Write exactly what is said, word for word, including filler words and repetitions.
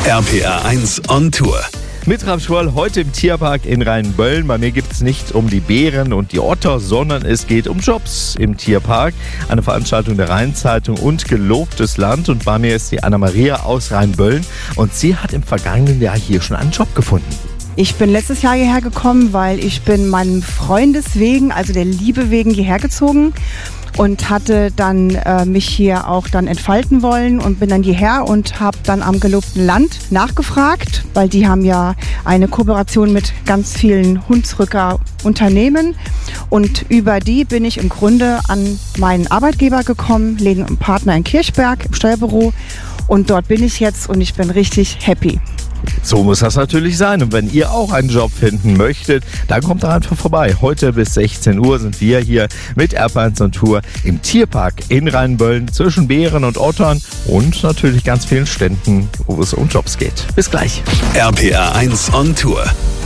R P R eins on Tour. Mit Ralf Schwoll heute im Tierpark in Rheinböllen. Bei mir geht es nicht um die Bären und die Otter, sondern es geht um Jobs im Tierpark. Eine Veranstaltung der Rheinzeitung und Gelobtes Land. Und bei mir ist die Anna-Maria aus Rheinböllen. Und sie hat im vergangenen Jahr hier schon einen Job gefunden. Ich bin letztes Jahr hierher gekommen, weil ich bin meinem Freundes wegen, also der Liebe wegen, hierher gezogen und hatte dann äh, mich hier auch dann entfalten wollen und bin dann hierher und habe dann am Gelobten Land nachgefragt, weil die haben ja eine Kooperation mit ganz vielen Hunsrücker Unternehmen und über die bin ich im Grunde an meinen Arbeitgeber gekommen, Leden und Partner in Kirchberg im Steuerbüro, und dort bin ich jetzt und ich bin richtig happy. So muss das natürlich sein. Und wenn ihr auch einen Job finden möchtet, dann kommt da einfach vorbei. Heute bis sechzehn Uhr sind wir hier mit R P R eins on Tour im Tierpark in Rheinböllen zwischen Bären und Ottern und natürlich ganz vielen Ständen, wo es um Jobs geht. Bis gleich. R P R eins on Tour.